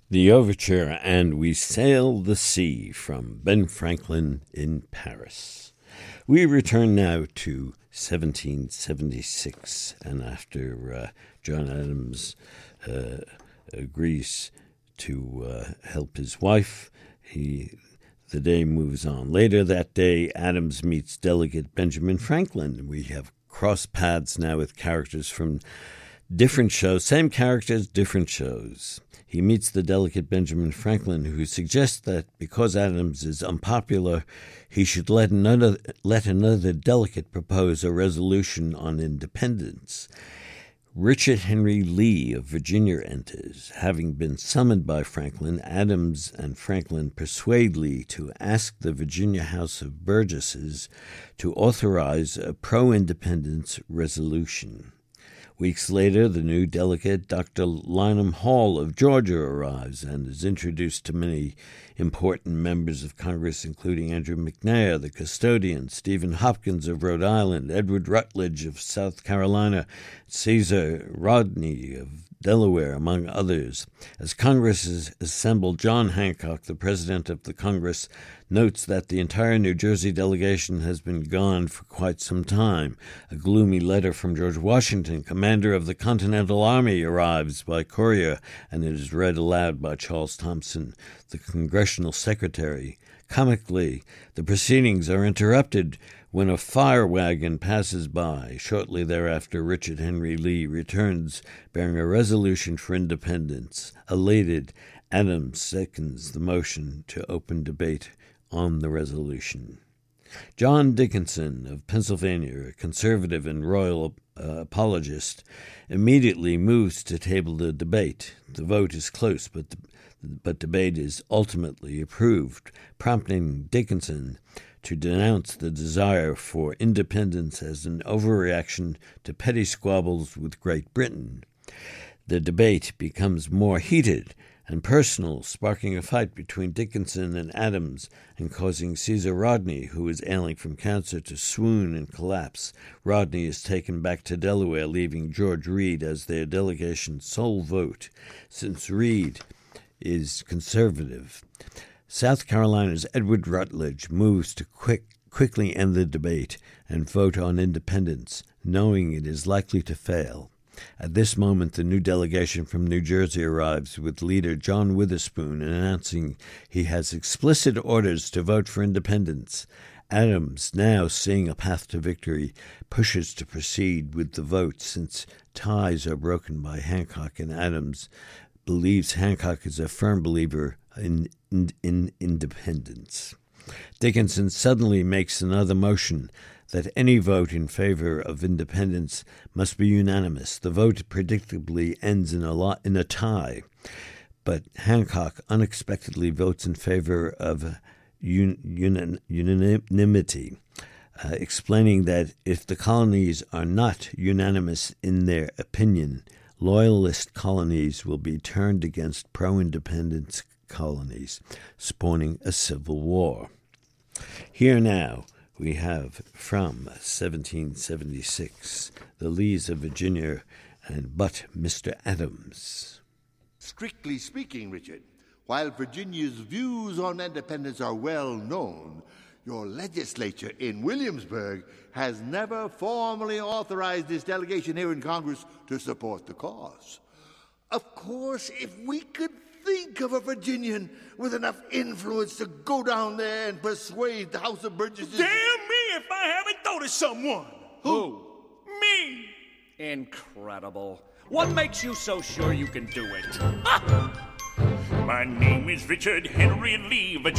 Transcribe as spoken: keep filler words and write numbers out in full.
The Overture and We Sail the Sea from Ben Franklin in Paris. We return now to seventeen seventy-six, and after uh, John Adams uh, agrees to uh, help his wife, he the day moves on. Later that day, Adams meets Delegate Benjamin Franklin. We have cross paths now with characters from different shows, same characters, different shows. He meets the delegate Benjamin Franklin, who suggests that because Adams is unpopular, he should let another, let another delegate propose a resolution on independence. Richard Henry Lee of Virginia enters. Having been summoned by Franklin, Adams and Franklin persuade Lee to ask the Virginia House of Burgesses to authorize a pro-independence resolution. Weeks later, the new delegate, Doctor Lynham Hall of Georgia, arrives and is introduced to many important members of Congress, including Andrew McNair, the custodian, Stephen Hopkins of Rhode Island, Edward Rutledge of South Carolina, Caesar Rodney of Delaware, among others. As Congress is assembled, John Hancock, the president of the Congress, notes that the entire New Jersey delegation has been gone for quite some time. A gloomy letter from George Washington, commander of the Continental Army, arrives by courier, and it is read aloud by Charles Thompson, the congressional secretary. Comically, the proceedings are interrupted when a fire wagon passes by. Shortly thereafter, Richard Henry Lee returns bearing a resolution for independence. Elated, Adams seconds the motion to open debate on the resolution. John Dickinson of Pennsylvania, a conservative and royal uh, apologist, immediately moves to table the debate. The vote is close, but the, but debate is ultimately approved, prompting Dickinson to denounce the desire for independence as an overreaction to petty squabbles with Great Britain. The debate becomes more heated and personal, sparking a fight between Dickinson and Adams and causing Caesar Rodney, who is ailing from cancer, to swoon and collapse. Rodney is taken back to Delaware, leaving George Read as their delegation's sole vote, since Read is conservative. South Carolina's Edward Rutledge moves to quick, quickly end the debate and vote on independence, knowing it is likely to fail. At this moment, the new delegation from New Jersey arrives with leader John Witherspoon announcing he has explicit orders to vote for independence. Adams, now seeing a path to victory, pushes to proceed with the vote since ties are broken by Hancock, and Adams believes Hancock is a firm believer in, in, in independence. Dickinson suddenly makes another motion that any vote in favor of independence must be unanimous. The vote predictably ends in a, lo- in a tie, but Hancock unexpectedly votes in favor of un- un- unanimity, uh, explaining that if the colonies are not unanimous in their opinion, loyalist colonies will be turned against pro-independence colonies, spawning a civil war. Here now, we have from seventeen seventy-six, the Lees of Virginia and But Mister Adams. Strictly speaking, Richard, while Virginia's views on independence are well known, your legislature in Williamsburg has never formally authorized this delegation here in Congress to support the cause. Of course, if we could think of a Virginian with enough influence to go down there and persuade the House of Burgesses... Damn me if I haven't thought of someone! Who? Me! Incredible. What makes you so sure you can do it? My name is Richard Henry Lee, Virginia.